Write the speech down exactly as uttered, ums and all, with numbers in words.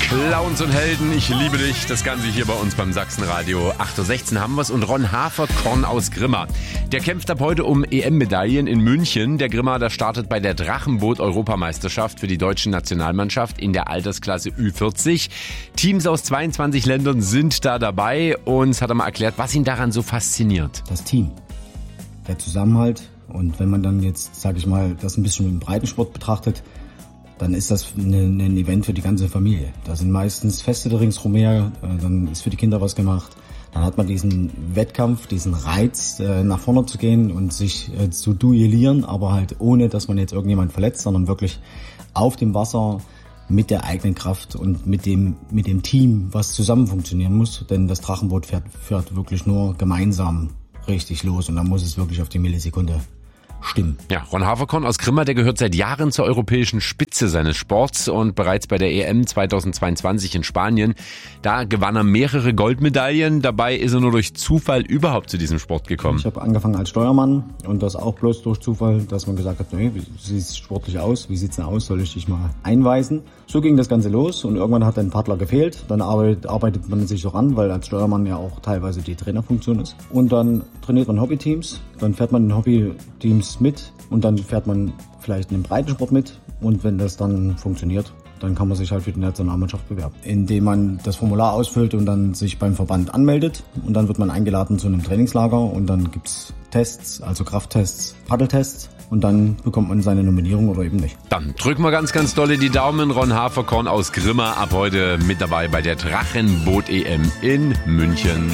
Clowns und Helden, ich liebe dich. Das Ganze hier bei uns beim Sachsenradio. acht Uhr sechzehn haben wir's und Ron Haferkorn aus Grimma. Der kämpft ab heute um E M-Medaillen in München. Der Grimma, der startet bei der Drachenboot-Europameisterschaft für die deutsche Nationalmannschaft in der Altersklasse Ü vierzig. Teams aus zweiundzwanzig Ländern sind da dabei. Uns hat er mal erklärt, was ihn daran so fasziniert. Das Team, der Zusammenhalt. Und wenn man dann jetzt, sage ich mal, das ein bisschen im Breitensport betrachtet, dann ist das eine, ein Event für die ganze Familie. Da sind meistens Feste ringsrum her, dann ist für die Kinder was gemacht. Dann hat man diesen Wettkampf, diesen Reiz, nach vorne zu gehen und sich zu duellieren, aber halt ohne, dass man jetzt irgendjemand verletzt, sondern wirklich auf dem Wasser mit der eigenen Kraft und mit dem, mit dem Team, was zusammen funktionieren muss. Denn das Drachenboot fährt, fährt wirklich nur gemeinsam richtig los und dann muss es wirklich auf die Millisekunde stimmen. Ja, Ron Haferkorn aus Grimma, der gehört seit Jahren zur europäischen Spitze seines Sports und bereits bei der E M zweitausendzweiundzwanzig in Spanien, da gewann er mehrere Goldmedaillen. Dabei ist er nur durch Zufall überhaupt zu diesem Sport gekommen. Ich habe angefangen als Steuermann und das auch bloß durch Zufall, dass man gesagt hat, nee, wie sieht es sportlich aus? Wie sieht's denn aus? Soll ich dich mal einweisen? So ging das Ganze los und irgendwann hat ein Paddler gefehlt. Dann arbeitet, arbeitet man sich so ran, weil als Steuermann ja auch teilweise die Trainerfunktion ist. Und dann trainiert man Hobbyteams, dann fährt man in Hobbyteams mit und dann fährt man vielleicht in den Breitensport mit und wenn das dann funktioniert, dann kann man sich halt für die Nationalmannschaft bewerben. Indem man das Formular ausfüllt und dann sich beim Verband anmeldet und dann wird man eingeladen zu einem Trainingslager und dann gibt's Tests, also Krafttests, Paddeltests und dann bekommt man seine Nominierung oder eben nicht. Dann drücken wir ganz, ganz dolle die Daumen. Ron Haferkorn aus Grimma ab heute mit dabei bei der Drachenboot-E M in München.